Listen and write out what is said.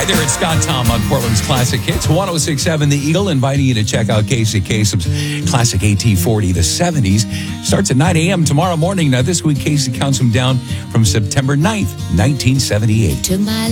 Hi there, it's Scott Tom on Portland's Classic Hits. 106.7 The Eagle, inviting you to check out Casey Kasem's Classic AT40, the 70s. Starts at 9 a.m. tomorrow morning. Now, this week, Casey counts them down from September 9th, 1978. Took my